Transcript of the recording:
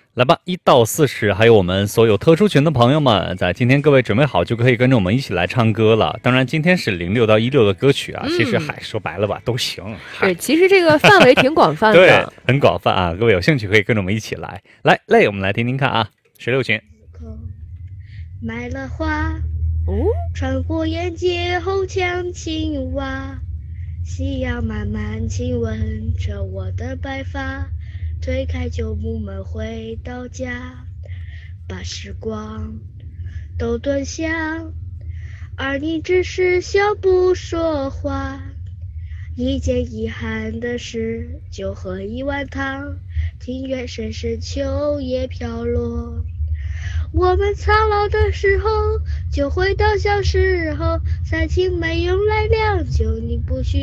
来吧，1到40，还有我们所有特殊群的朋友们，在今天各位准备好就可以跟着我们一起来唱歌了。当然，今天是06到16的歌曲啊，其实说白了吧，都行。 对，其实这个范围挺广泛的， 对，很广泛啊。各位有兴趣可以跟着我们一起来。来，我们来听听看啊，16群。 买了花，穿过沿街红墙青瓦，夕阳慢慢亲吻着我的白发，推开旧木门回到家，把时光都蹲下，而你只是笑不说话。一件遗憾的事，就喝一碗汤，庭院深深秋叶飘落。我们苍老的时候，就回到小时候，三青梅用来酿酒，你不许